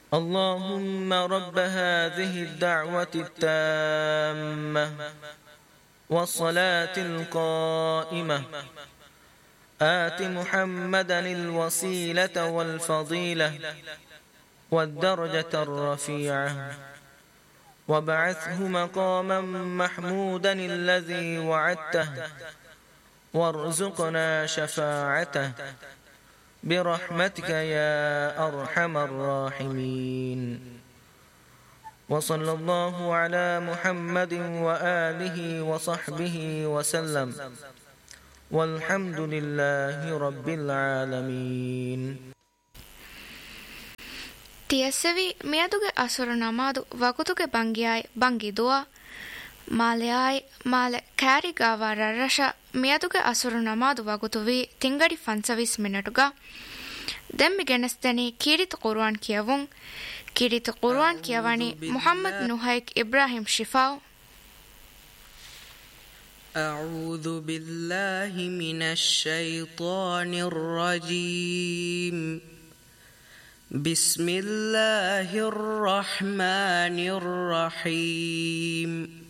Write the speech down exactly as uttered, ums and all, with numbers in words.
اللهم رب هذه الدعوة التامة والصلاة القائمة آت محمدا الوسيلة والفضيلة والدرجة الرفيعة وابعثه مقاما محمودا الذي وعدته وارزقنا شفاعته برحمتك يا أرحم الراحمين. وصلى الله على محمد وآله وصحبه وسلم والحمد لله رب العالمين. තියසවි මියදුගේ අසුර නමාදු වකුතුගේ බංගියයි බංගි දුවා මාලයයි මාල කෑරිගාවා රරෂ මියදුගේ අසුර නමාදු වකුතුවී තිංගඩි ෆන්සවිස් මිනටුගා දෙම්මි ගෙනස්තනි කීරිත කුර්ආන් කියවුන් කීරිත කුර්ආන් කියවනි මුහම්මද් නුහයික් ඉබ්‍රාහිම් ශිෆාව්. أعوذ بالله من الشيطان الرجيم. بسم الله الرحمن الرحيم.